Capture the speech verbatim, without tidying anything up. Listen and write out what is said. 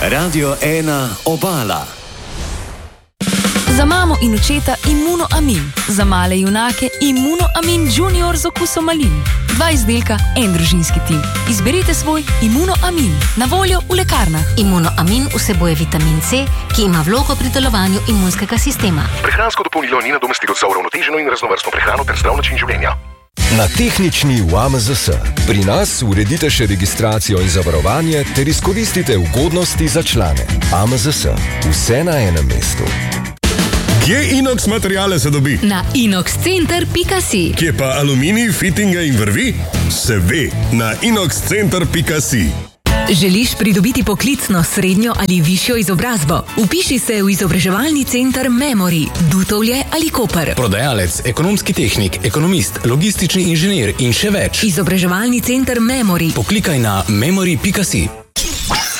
Radio ena Obala. Za mamo in očeta Immunoamin, za male junake Immunoamin Junior z okusom malin. Dva izdelka, en družinski tim. Izberite svoj Immunoamin, na voljo v lekarnah. Immunoamin vsebuje vitamin C, ki ima vlogo pri delovanju imunskega sistema. Prehransko dopolnilo ni nadomestilo za uravnoteženo in raznovrstno prehrano ter zdrav način življenja. Na tehnični v A M Z S. Pri nas uredite še registracijo in zavarovanje ter izkoristite ugodnosti za člane. A M Z S. Vse na enem mestu. Kje inox materiale se dobi? Na inox center pika si. Kje pa aluminij, fitinge in vrvi? Se ve, na inox center pika si. Želiš pridobiti poklicno, srednjo ali višjo izobrazbo? Upiši se v izobraževalni center Memory, Dutovlje ali Koper. Prodajalec, ekonomski tehnik, ekonomist, logistični inženir in še več. Izobraževalni center Memory. Poklikaj na memory pika si.